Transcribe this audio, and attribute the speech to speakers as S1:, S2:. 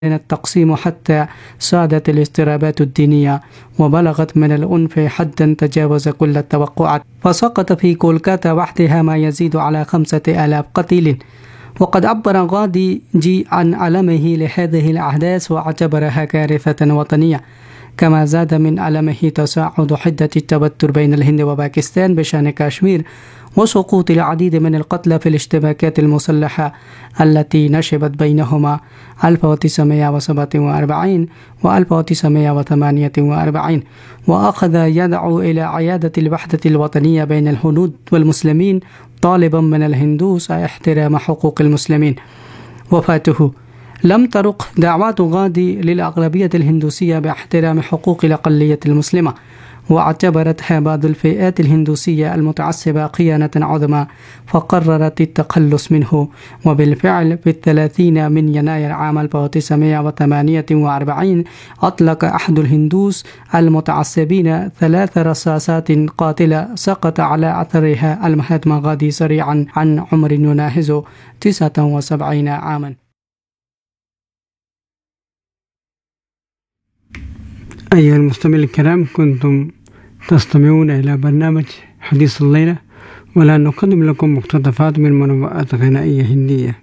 S1: التقسيم حتى سادت الاضطرابات الدينية وبلغت من العنف حدا تجاوز كل التوقعات، فسقط في كولكاتا وحدها ما يزيد على 5000 قتيل. وقد عبر غادي جي عن ألمه لهذه الأحداث واعتبرها كارثة وطنية، كما زاد من ألمه تصاعد حدة التوتر بين الهند وباكستان بشأن كاشمير وسقوط العديد من القتلى في الاشتباكات المسلحة التي نشبت بينهما 1947 و 1948، وأخذ يدعو إلى إعادة الوحدة الوطنية بين الهنود والمسلمين، طالبا من الهندوس احترام حقوق المسلمين. وفاته لم ترق دعوات غادي للأغلبية الهندوسية باحترام حقوق الأقلية المسلمة، واعتبرتها بعض الفئات الهندوسية المتعصبة خيانة عظمى، فقررت التخلص منه. وبالفعل في 30 من يناير عام 1948 أطلق أحد الهندوس المتعصبين 3 رصاصات قاتلة سقط على أثرها المهاتما غاندي سريعا عن عمر يناهز 79 عاما.
S2: أيها المستمعين الكرام، كنتم تستمعون إلى برنامج حديث الليلة، والآن نقدم لكم مقتطفات من منوعات غنائية هندية.